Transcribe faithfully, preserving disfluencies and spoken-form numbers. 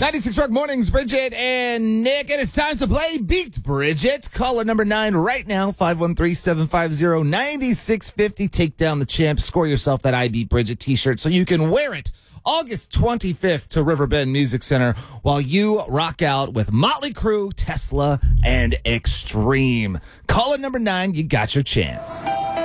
ninety-six Rock Mornings, Bridget and Nick. And it's time to play Beat Bridget. Caller number nine right now, five one three, seven five zero, nine six five zero. Take down the champ. Score yourself that I Beat Bridget t-shirt so you can wear it August twenty-fifth to Riverbend Music Center while you rock out with Motley Crue, Tesla, and Extreme. Caller number nine, you got your chance.